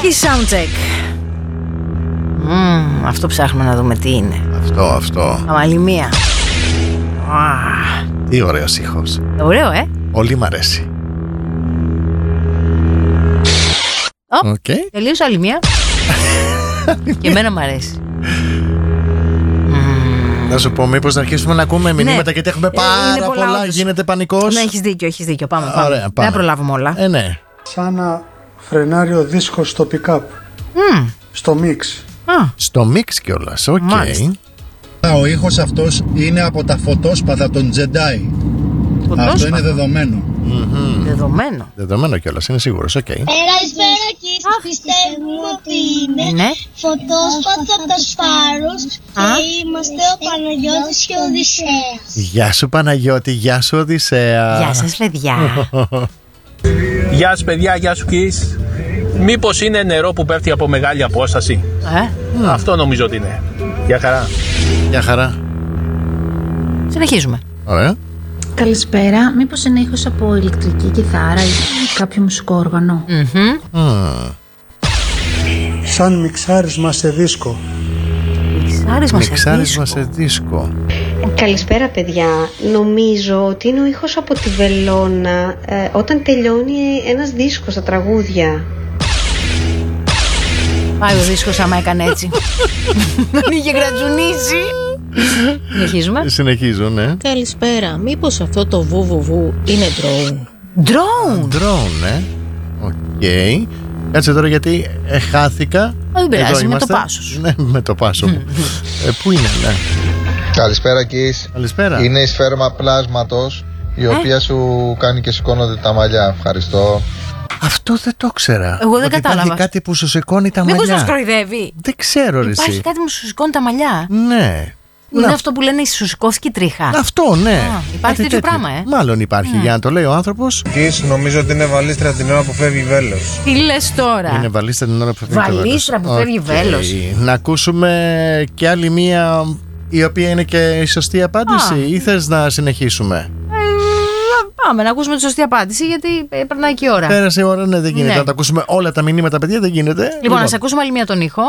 Η soundcheck. Αυτό ψάχνουμε να δούμε τι είναι. Αυτό. Αμαλημία. Τι ωραίος ήχος. Ωραίο, Πολύ μ' αρέσει. Τελείωσε άλλη μία. Και εμένα μ' αρέσει. Να σου πω, μήπως να αρχίσουμε να ακούμε μηνύματα, γιατί έχουμε πάρα πολλά. Γίνεται πανικός. Ναι, έχεις δίκιο. Πάμε. Ωραία, δεν θα προλάβουμε όλα. Ναι. Σαν να φρενάρει ο δίσκος στο pick-up. Στο mix. Στο mix κιόλας, οκ. Ο ήχος αυτός είναι από τα φωτόσπαθα των Jedi. Αυτό είναι δεδομένο. Δεδομένο κιόλας, είναι σίγουρος, οκ. Καλησπέρα και πιστεύουμε ότι είναι φωτόσπαθο από τα Σπάρους και είμαστε ο Παναγιώτης και ο Οδυσσέας. Γεια σου Παναγιώτη, γεια σου Οδυσσέα. Γεια σας παιδιά. Γεια σας παιδιά, γεια σου Kiss. Μήπως είναι νερό που πέφτει από μεγάλη απόσταση? Αυτό νομίζω ότι είναι. Γεια χαρά. Συνεχίζουμε. Ωραία. Καλησπέρα, μήπως είναι ήχος από ηλεκτρική κιθάρα ή κάποιο μουσικό όργανο? Σαν μιξάρισμα σε δίσκο. Μιξάρισμα σε δίσκο. Καλησπέρα παιδιά, νομίζω ότι είναι ο ήχος από τη βελόνα όταν τελειώνει ένας δίσκος στα τραγούδια. Πάει ο δίσκος άμα έκανε έτσι. Δεν είχε γρατζουνίσει. Συνεχίζω, ναι. Καλησπέρα, μήπως αυτό το βουβουβου είναι drone? Ναι. Οκ. Κάτσε τώρα γιατί χάθηκα. Δεν πειράζει, με το πάσο σου. Ναι, με το πάσο μου. Πού είναι, ναι. Καλησπέρα Kiss. Καλησπέρα. Είναι η σφαίρμα πλάσματος, η οποία σου κάνει και σηκώνονται τα μαλλιά. Ευχαριστώ. Αυτό δεν το ήξερα. Εγώ δεν κατάλαβα. Υπάρχει κάτι που σου σηκώνει τα μαλλιά. Μήπως μας κοροϊδεύει? Δεν ξέρω ρε. Υπάρχει κάτι που σου σηκώνει τα μαλλιά? Ναι. Είναι αυτό που λένε σου σηκώθηκε τρίχα. Αυτό, ναι. Υπάρχει τέτοιο πράγμα, Μάλλον υπάρχει, για να το λέει ο άνθρωπος. Νομίζω ότι είναι βαλίστρα την ώρα που φεύγει βέλος. Τι λες τώρα? Είναι βαλίστρα την ώρα που φεύγει βέλος. Βαλίστρα που φεύγει βέλος. Να ακούσουμε και άλλη μία, η οποία είναι και η σωστή απάντηση, ή θες να συνεχίσουμε? Πάμε να ακούσουμε τη σωστή απάντηση, γιατί περνάει και η ώρα. Πέρασε η ώρα, ναι, δεν γίνεται. Να τα ακούσουμε όλα τα μηνύματα, παιδιά, δεν γίνεται. Λοιπόν, να σε ακούσουμε άλλη μία τον ήχο.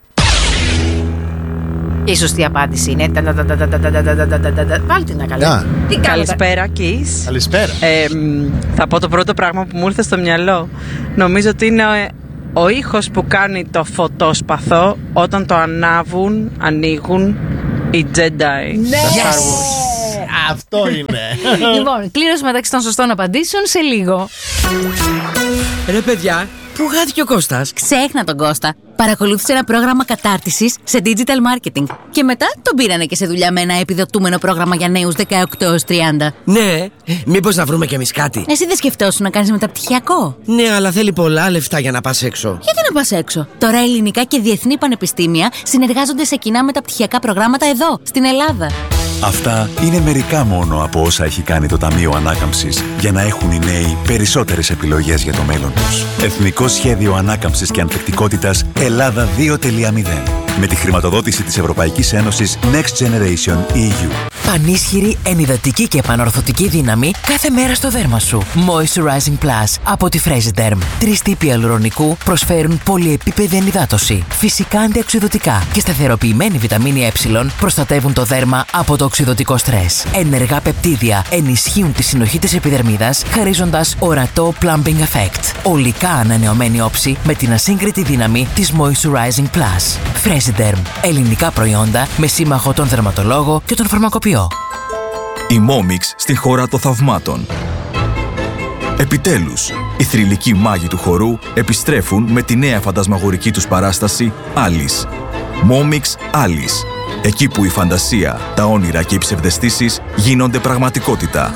Και η σωστή απάντηση είναι. Πάλι την ακαλώ. Καλησπέρα, Kiss. Καλησπέρα. Θα πω το πρώτο πράγμα που μου ήρθε στο μυαλό. Νομίζω ότι είναι ο ήχος που κάνει το φωτόσπαθο όταν το ανοίγουν οι Jedi. Αυτό είναι. Λοιπόν, κλήρωση μεταξύ των σωστών απαντήσεων σε λίγο. Ρε παιδιά, πού χάθηκε ο Κώστας? Ξέχνα τον Κώστα. Παρακολούθησε ένα πρόγραμμα κατάρτισης σε digital marketing. Και μετά τον πήρανε και σε δουλειά με ένα επιδοτούμενο πρόγραμμα για νέους 18 έως 30. Ναι, μήπως να βρούμε κι εμείς κάτι? Εσύ δεν σκεφτόσουν να κάνεις μεταπτυχιακό? Ναι, αλλά θέλει πολλά λεφτά για να πας έξω. Γιατί να πας έξω? Τώρα ελληνικά και διεθνή πανεπιστήμια συνεργάζονται σε κοινά μεταπτυχιακά προγράμματα εδώ, στην Ελλάδα. Αυτά είναι μερικά μόνο από όσα έχει κάνει το Ταμείο Ανάκαμψης για να έχουν οι νέοι περισσότερες επιλογές για το μέλλον τους. Εθνικό Σχέδιο Ανάκαμψης και Ανθεκτικότητας Ελλάδα 2.0. Με τη χρηματοδότηση της Ευρωπαϊκής Ένωσης Next Generation EU. Πανίσχυρη, ενυδατική και επανορθωτική δύναμη κάθε μέρα στο δέρμα σου. Moisturizing Plus από τη Fresiderm. 3 τύποι αλουρονικού προσφέρουν πολυεπίπεδη ενυδάτωση. Φυσικά αντιοξειδωτικά και σταθεροποιημένη βιταμίνη Ε προστατεύουν το δέρμα από το οξειδωτικό στρες. Ενεργά πεπτίδια ενισχύουν τη συνοχή της επιδερμίδας, χαρίζοντας ορατό plumping effect. Ολικά ανανεωμένη όψη με την ασύγκριτη δύναμη της Moisturizing Plus. Fresiderm. Ελληνικά προϊόντα με σύμμαχο τον δερματολόγο και τον φαρμακοποιό. Η Momix στην χώρα των θαυμάτων. Επιτέλους, οι θρυλικοί μάγοι του χορού επιστρέφουν με τη νέα φαντασμαγορική τους παράσταση Alice. Momix Alice. Εκεί που η φαντασία, τα όνειρα και οι ψευδαισθήσεις γίνονται πραγματικότητα.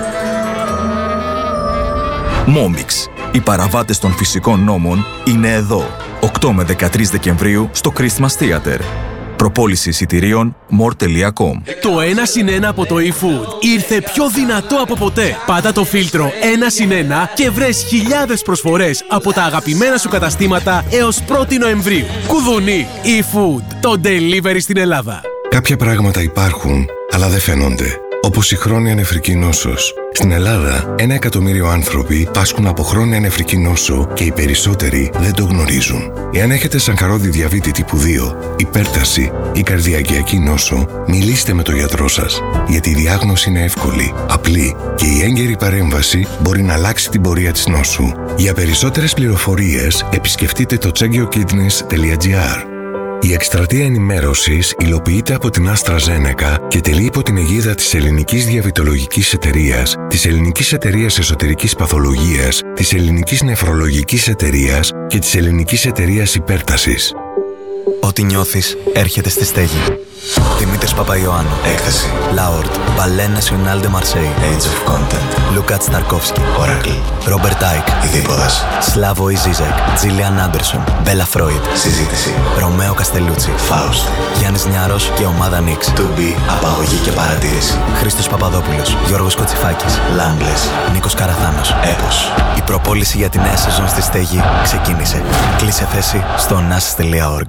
Momix. Οι παραβάτες των φυσικών νόμων είναι εδώ. 8 με 13 Δεκεμβρίου στο Christmas Theater. Προπόληση εισιτηρίων more.com. Το 1+1 από το eFood ήρθε πιο δυνατό από ποτέ. Πάτα το φίλτρο 1+1 και βρες χιλιάδες προσφορές από τα αγαπημένα σου καταστήματα έως 1η Νοεμβρίου. Κουδουνί eFood, το delivery στην Ελλάδα. Κάποια πράγματα υπάρχουν, αλλά δεν φαίνονται. όπως η χρόνια νεφρική νόσος. Στην Ελλάδα, 1 εκατομμύριο άνθρωποι πάσχουν από χρόνια νεφρική νόσο και οι περισσότεροι δεν το γνωρίζουν. Εάν έχετε σαγχαρώδη διαβήτη τύπου 2, υπέρταση ή καρδιακιακή νόσο, μιλήστε με τον γιατρό σας, γιατί η διάγνωση είναι εύκολη, απλή και η έγκαιρη παρέμβαση μπορεί να αλλάξει την πορεία της νόσου. Για περισσότερες πληροφορίες, επισκεφτείτε το checkyourkidneys.gr. Η εκστρατεία ενημέρωσης υλοποιείται από την AstraZeneca και τελεί υπό την αιγίδα της Ελληνικής Διαβητολογικής Εταιρείας, της Ελληνικής Εταιρείας Εσωτερικής Παθολογίας, της Ελληνικής Νεφρολογικής Εταιρείας και της Ελληνικής Εταιρείας Υπέρτασης. Ό,τι νιώθεις έρχεται στη στέγη. Δημήτρης Παπαϊωάννου. Έκθεση. Λάορτ. Ballet National de Marseille. Age of Content. Λούκατ Σταρκόφσκι. Oracle. Ρόμπερτ Άικ. Ειδίποδας. Σλάβο Ιζίζεκ. Τζίλιαν Άντερσον. Μπέλα Φρόιντ. Συζήτηση. Ρωμαίο Καστελούτσι. Φάουστ. Γιάννης Νιάρος και ομάδα Νίξ. To be. Απαγωγή και παρατήρηση. Χρήστος Παπαδόπουλος. Γιώργος Κοτσιφάκης. Λάμπλες. Νίκος Καραθάνος. Έπος. Η προπόληση για τη νέα σεζόν στη στέγη ξεκίνησε. Κλείσε θέση στο nas.org.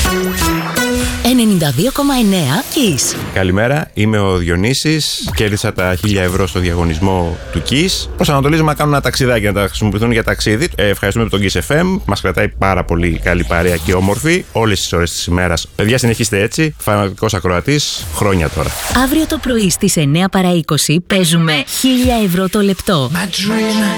92,9 KISS. Καλημέρα, είμαι ο Διονύσης. Κέρδισα τα 1.000 ευρώ στο διαγωνισμό του KISS. Προσανατολίζουμε να κάνουμε ένα ταξιδάκι, να τα χρησιμοποιηθούν για ταξίδι. Ευχαριστούμε τον KISS FM. Μας κρατάει πάρα πολύ καλή παρέα και όμορφη όλες τις ώρες της ημέρας. Παιδιά, συνεχίστε έτσι. Φανατικός ακροατής, χρόνια τώρα. Αύριο το πρωί στις 9 παρά 20 παίζουμε 1.000 ευρώ το λεπτό.